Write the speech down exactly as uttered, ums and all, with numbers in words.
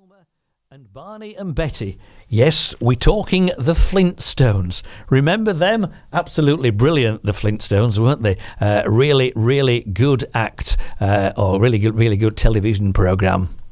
And Barney and Betty. Yes, we're talking the Flintstones. Remember them? Absolutely brilliant, the Flintstones, weren't they? Uh, really, really good act, uh, or really good, really good television programme.